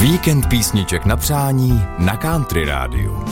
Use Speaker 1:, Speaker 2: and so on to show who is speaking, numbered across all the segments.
Speaker 1: Víkend písniček na přání na Country Rádiu.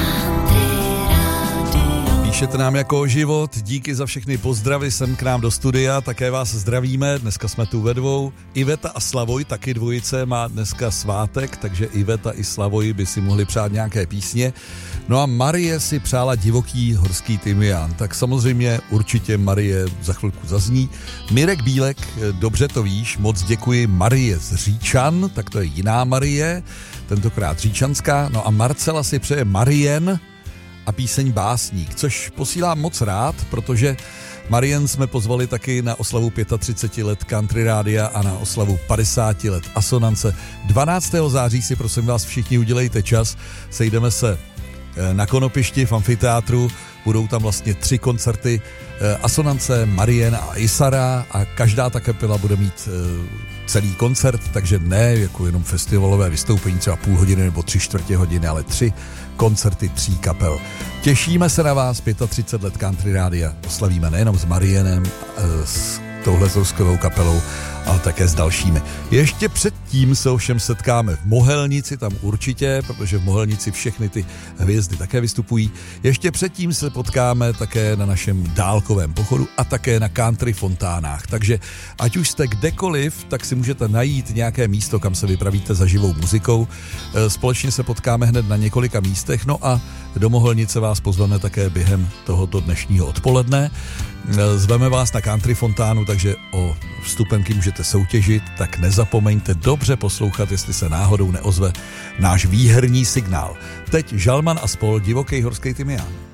Speaker 2: Píšete nám jako o život, díky za všechny pozdravy sem k nám do studia, také vás zdravíme, dneska jsme tu ve dvou. Iveta a Slavoj, taky dvojice, má dneska svátek, takže Iveta i Slavoj by si mohli přát nějaké písně. No a Marie si přála Divoký horský tymián, tak samozřejmě určitě Marie za chvilku zazní. Mirek Bílek, dobře to víš, moc děkuji. Marie z Říčan, tak to je jiná Marie, tentokrát říčanská. No a Marcela si přeje Marien a píseň Básník, což posílám moc rád, protože Marien jsme pozvali taky na oslavu 35 let Country Rádia a na oslavu 50 let Asonance. 12. září si prosím vás všichni udělejte čas, sejdeme se na Konopišti v amfiteátru, budou tam vlastně 3 koncerty Asonance, Marien a Isara a každá ta kapela bude mít celý koncert, takže ne jako jenom festivalové vystoupení, třeba půl hodiny nebo 3/4 hodiny, ale 3 koncerty 3 kapel. Těšíme se na vás, 35 let Country Rádia. Oslavíme nejenom s Marienem, s touhle skvělou kapelou, ale také s dalšími. Ještě předtím se ovšem setkáme v Mohelnici, tam určitě, protože v Mohelnici všechny ty hvězdy také vystupují. Ještě předtím se potkáme také na našem dálkovém pochodu a také na country fontánách. Takže ať už jste kdekoliv, tak si můžete najít nějaké místo, kam se vypravíte za živou muzikou. Společně se potkáme hned na několika místech, no a do Mohelnice vás pozveme také během tohoto dnešního odpoledne. Zveme vás na country fontánu, takže o vstupenky můžete soutěžit, tak nezapomeňte dobře poslouchat, jestli se náhodou neozve náš výherní signál. Teď Žalman a spol, Divoký horský tymián.